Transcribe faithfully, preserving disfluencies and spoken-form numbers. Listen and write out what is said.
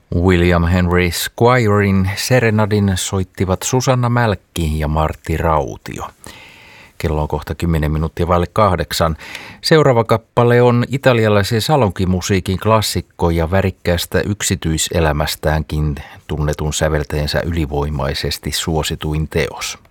William Henry Squiren serenadin soittivat Susanna Mälkki ja Martti Rautio. Kello on kohta kymmenen minuuttia vaille kahdeksan. Seuraava kappale on italialaisen salonkimusiikin klassikko ja värikkäästä yksityiselämästäänkin tunnetun säveltäjänsä ylivoimaisesti suosituin teos.